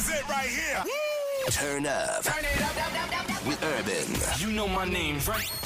is it right here. Turn up. Turn it up. With Urban. You know my name, right?